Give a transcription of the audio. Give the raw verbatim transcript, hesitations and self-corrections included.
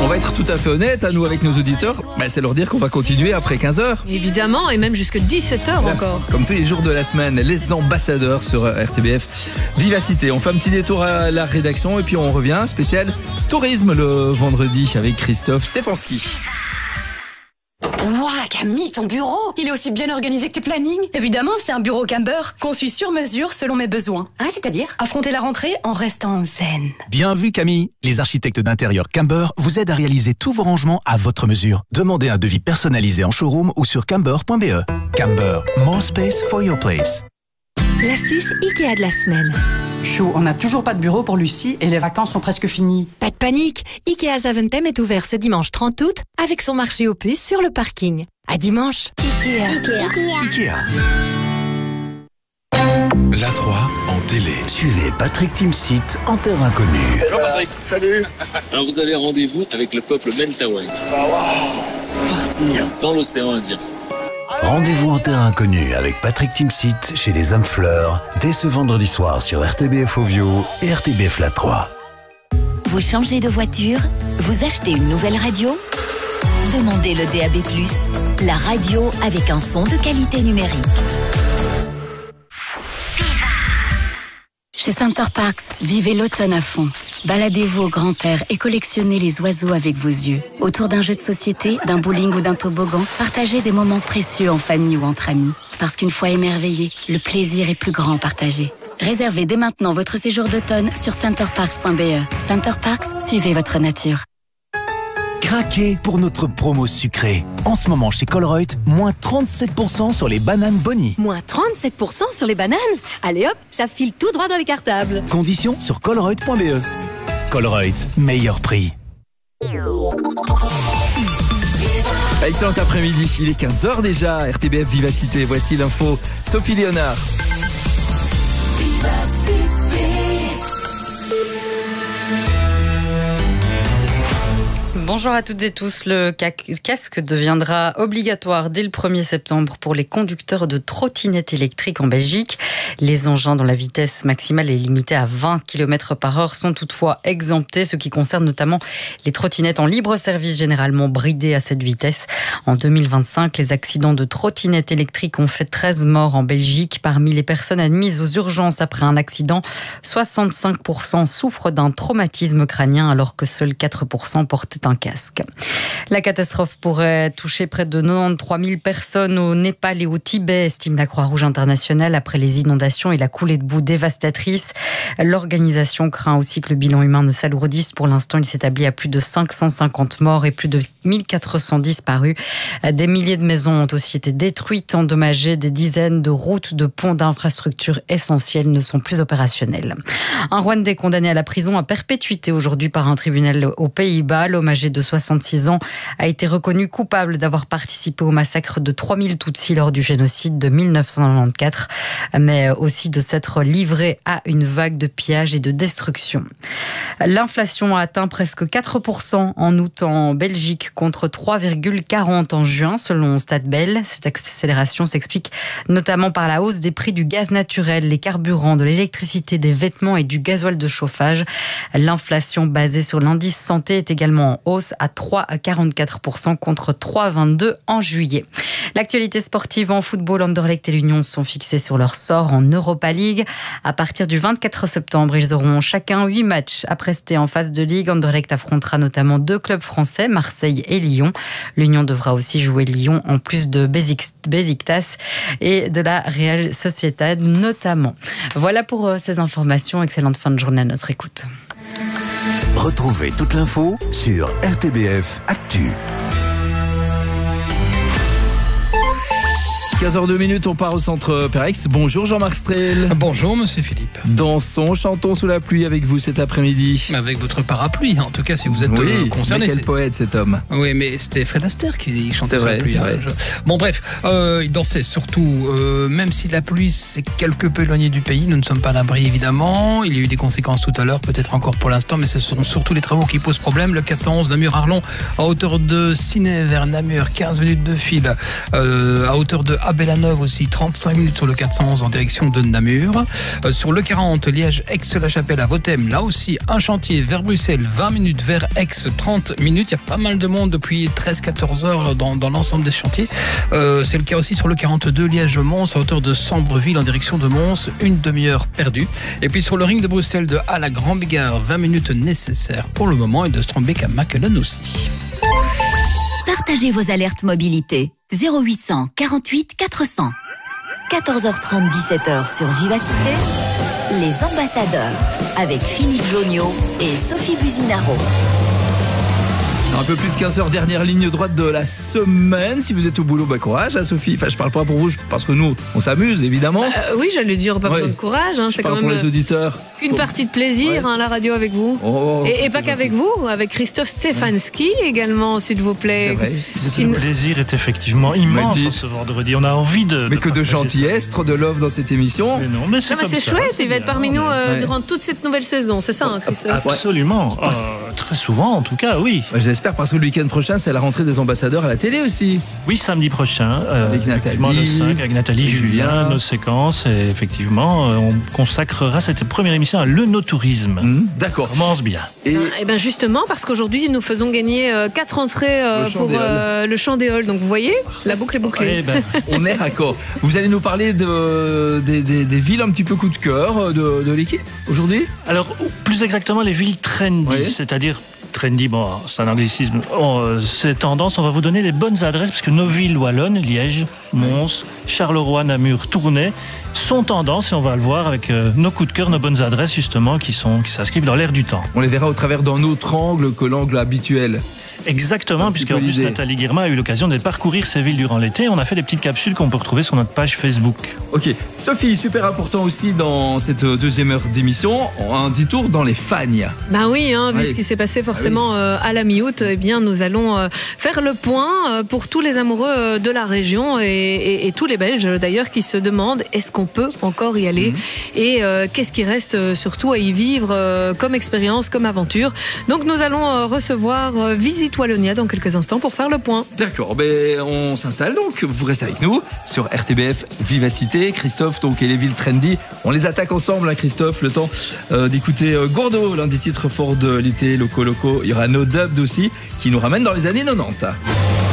On va être tout à fait honnête, à nous avec nos auditeurs, bah, c'est leur dire qu'on va continuer après quinze heures. Évidemment, et même jusqu'à dix-sept heures encore. Comme tous les jours de la semaine, les ambassadeurs sur R T B F Vivacité. On fait un petit détour à la rédaction et puis on revient, spécial tourisme le vendredi avec Christophe Stefanski. Ouah, Camille, ton bureau, il est aussi bien organisé que tes plannings. Évidemment, c'est un bureau Camber, conçu sur mesure selon mes besoins. Ah, c'est-à-dire affronter la rentrée en restant zen. Bien vu, Camille. Les architectes d'intérieur Camber vous aident à réaliser tous vos rangements à votre mesure. Demandez un devis personnalisé en showroom ou sur camber point b e. Camber, more space for your place. L'astuce Ikea de la semaine. Chou, on n'a toujours pas de bureau pour Lucie et les vacances sont presque finies. Pas de panique, Ikea Zaventem est ouvert ce dimanche trente août avec son marché aux puces sur le parking. À dimanche. Ikea. Ikea. Ikea. La trois en télé. Suivez Patrick Timsit en terre inconnue. Bonjour Patrick. Salut. Alors vous avez rendez-vous avec le peuple Mentawai. Ah wow. Partir dans l'océan Indien. Rendez-vous en terre inconnue avec Patrick Timsit chez les âmes fleurs dès ce vendredi soir sur R T B F Ovio et R T B F La trois. Vous changez de voiture? Vous achetez une nouvelle radio? Demandez le D A B plus, la radio avec un son de qualité numérique. Chez Center Parcs, vivez l'automne à fond. Baladez-vous au grand air et collectionnez les oiseaux avec vos yeux. Autour d'un jeu de société, d'un bowling ou d'un toboggan, partagez des moments précieux en famille ou entre amis. Parce qu'une fois émerveillé, le plaisir est plus grand partagé. Réservez dès maintenant votre séjour d'automne sur center parks point b e. Center Parcs, suivez votre nature. Craquez pour notre promo sucrée. En ce moment chez Colruyt, moins trente-sept pour cent sur les bananes Bonnie. Moins trente-sept pour cent sur les bananes. Allez hop, ça file tout droit dans les cartables. Conditions sur colruyt point b e. Colruyt, meilleur prix. Excellent après-midi, il est quinze heures déjà, R T B F Vivacité. Voici l'info, Sophie Léonard. Bonjour à toutes et tous. Le casque deviendra obligatoire dès le premier septembre pour les conducteurs de trottinettes électriques en Belgique. Les engins dont la vitesse maximale est limitée à vingt kilomètres par heure sont toutefois exemptés, ce qui concerne notamment les trottinettes en libre service, généralement bridées à cette vitesse. En deux mille vingt-cinq, les accidents de trottinettes électriques ont fait treize morts en Belgique. Parmi les personnes admises aux urgences après un accident, soixante-cinq pour cent souffrent d'un traumatisme crânien alors que seuls quatre pour cent portaient un casque. La catastrophe pourrait toucher près de quatre-vingt-treize mille personnes au Népal et au Tibet, estime la Croix-Rouge internationale, après les inondations et la coulée de boue dévastatrice. L'organisation craint aussi que le bilan humain ne s'alourdisse. Pour l'instant, il s'établit à plus de cinq cent cinquante morts et plus de mille quatre cents disparus. Des milliers de maisons ont aussi été détruites, endommagées. Des dizaines de routes, de ponts, d'infrastructures essentielles ne sont plus opérationnelles. Un Rwandais condamné à la prison à perpétuité aujourd'hui par un tribunal aux Pays-Bas. L'homme âgé de soixante-six ans a été reconnu coupable d'avoir participé au massacre de trois mille Tutsis lors du génocide de mille neuf cent quatre-vingt-quatorze, mais aussi de s'être livré à une vague de pillage et de destruction. L'inflation a atteint presque quatre pour cent en août en Belgique contre trois virgule quarante en juin selon Statbel. Cette accélération s'explique notamment par la hausse des prix du gaz naturel, les carburants, de l'électricité, des vêtements et du gasoil de chauffage. L'inflation basée sur l'indice santé est également en hausse à trois virgule quarante-quatre pour cent contre trois virgule vingt-deux en juillet. L'actualité sportive en football, Anderlecht et l'Union sont fixés sur leur sort en Europa League. À partir du vingt-quatre septembre, ils auront chacun huit matchs à prester en phase de Ligue. Anderlecht affrontera notamment deux clubs français, Marseille et Lyon. L'Union devra aussi jouer Lyon en plus de Besiktas et de la Real Sociedad notamment. Voilà pour ces informations. Excellente fin de journée à notre écoute. Retrouvez toute l'info sur R T B F Actu. quinze heures deux minutes, on part au centre Perex. Bonjour Jean-Marc Strel. Bonjour Monsieur Philippe. Dansons, chantons sous la pluie avec vous cet après-midi. Avec votre parapluie, en tout cas si vous êtes oui, euh, concerné. Mais quel poète cet homme. Oui, mais c'était Fred Astaire qui chantait c'est sous vrai, la pluie. C'est hein, vrai. Je... Bon bref, euh, il dansait surtout, euh, même si la pluie c'est quelque peu éloigné du pays, nous ne sommes pas à l'abri évidemment. Il y a eu des conséquences tout à l'heure, peut-être encore pour l'instant, mais ce sont surtout les travaux qui posent problème. Le quatre cent onze Namur-Arlon à hauteur de Ciney vers Namur, quinze minutes de fil. Euh, à hauteur de Bellaneuve aussi, trente-cinq minutes sur le quatre cent onze en direction de Namur. Euh, sur le quarante, Liège-Aix-la-Chapelle à Vautem, là aussi un chantier vers Bruxelles, vingt minutes, vers Aix, trente minutes. Il y a pas mal de monde depuis treize à quatorze heures dans, dans l'ensemble des chantiers. Euh, c'est le cas aussi sur le quarante-deux, Liège-Mons, à hauteur de Sambreville en direction de Mons, une demi-heure perdue. Et puis sur le ring de Bruxelles de Halle à Grand-Bigard, vingt minutes nécessaires pour le moment, et de Strombeek à Makelen aussi. Partagez vos alertes mobilité. zéro huit cent quarante-huit quatre cents. quatorze heures trente, dix-sept heures sur Vivacité. Les ambassadeurs avec Philippe Joniot et Sophie Buzinaro. Un peu plus de quinze heures, dernière ligne droite de la semaine. Si vous êtes au boulot, bah courage, hein, Sophie. Enfin, je parle pas pour vous, parce que nous, on s'amuse, évidemment. Euh, oui, j'allais dire, pas ouais. besoin de courage. Hein, je c'est parle quand même pour les auditeurs. Une partie de plaisir, ouais. hein, la radio avec vous. Oh, et et pas qu'avec vous, avec Christophe Stefanski ouais. également, s'il vous plaît. C'est vrai. Le plaisir est effectivement immense ce vendredi. On a envie de. Mais de que de gentillesse, trop de love dans cette émission. Mais non, mais c'est, non, mais c'est ça, chouette. c'est il va être parmi nous euh, ouais. durant toute cette nouvelle saison. C'est ça, hein, Christophe? Absolument. Euh, très souvent, en tout cas, oui. Bah, je l'espère, parce que le week-end prochain, c'est la rentrée des ambassadeurs à la télé aussi. Oui, samedi prochain. Euh, avec Nathalie. Le cinq, avec Nathalie, Julien, Julien, nos séquences. Et effectivement, euh, on consacrera cette première émission à l'œnotourisme. Mmh, d'accord. Commence bien. Et, et bien justement, parce qu'aujourd'hui, nous faisons gagner euh, quatre entrées euh, pour euh, le Chant des Halles. Donc vous voyez, la boucle est bouclée. Ouais, ben. On est raccord. Vous allez nous parler de, des, des, des villes un petit peu coup de cœur de, de l'équipe aujourd'hui? Alors, plus exactement, les villes trendy, oui. c'est-à-dire trendy, bon, c'est un anglicisme. Oh, c'est tendance, on va vous donner les bonnes adresses, parce que nos villes wallonnes, Liège, Mons, Charleroi, Namur, Tournai, sont tendance, et on va le voir avec euh, nos coups de cœur, nos bonnes adresses, justement, qui, sont, qui s'inscrivent dans l'air du temps. On les verra au travers d'un autre angle que l'angle habituel. Exactement, puisque en plus Nathalie Guirma a eu l'occasion de parcourir ces villes durant l'été. On a fait des petites capsules qu'on peut retrouver sur notre page Facebook. Ok, Sophie, super important aussi dans cette deuxième heure d'émission, un détour dans les Fagnes. Ben oui, hein, vu oui. ce qui s'est passé forcément ah oui. euh, à la mi-août, eh bien nous allons euh, faire le point euh, pour tous les amoureux euh, de la région et, et, et tous les Belges d'ailleurs qui se demandent est-ce qu'on peut encore y aller mmh. et euh, qu'est-ce qui reste euh, surtout à y vivre euh, comme expérience, comme aventure. Donc nous allons euh, recevoir euh, Visite Wallonia dans quelques instants pour faire le point. D'accord, ben on s'installe donc, vous restez avec nous sur R T B F Vivacité. Christophe donc et les villes trendy, on les attaque ensemble, hein, Christophe, le temps euh, d'écouter euh, Gourdo, l'un des titres forts de l'été, Loco Loco. Il y aura No Dub aussi qui nous ramène dans les années quatre-vingt-dix.